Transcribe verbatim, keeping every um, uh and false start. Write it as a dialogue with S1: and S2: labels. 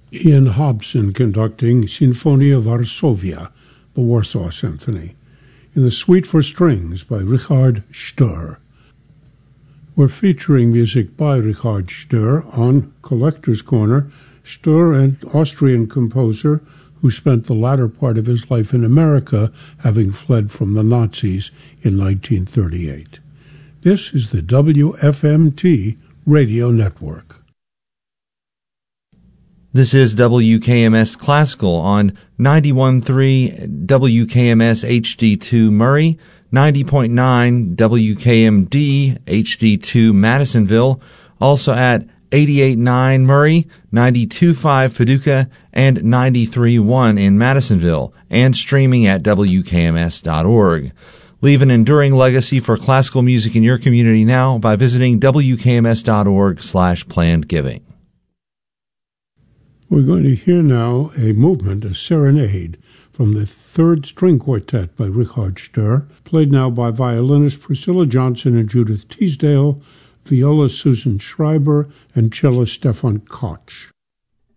S1: Ian Hobson conducting Sinfonia Varsovia, the Warsaw Symphony, in the Suite for Strings by Richard Stur. We're featuring music by Richard Stur on Collector's Corner. Stur, an Austrian composer who spent the latter part of his life in America, having fled from the Nazis in nineteen thirty-eight. This is the W F M T Radio Network.
S2: This is W K M S Classical on ninety-one point three W K M S H D two Murray, ninety point nine W K M D H D two Madisonville, also at eighty-eight point nine Murray, ninety-two point five Paducah, and ninety-three point one in Madisonville, and streaming at W K M S dot org. Leave an enduring legacy for classical music in your community now by visiting W K M S dot org slash planned giving.
S1: We're going to hear now a movement, a serenade, from the Third String Quartet by Richard Stur, played now by violinist Priscilla Johnson and Judith Teasdale, viola Susan Schreiber, and cellist Stefan Koch.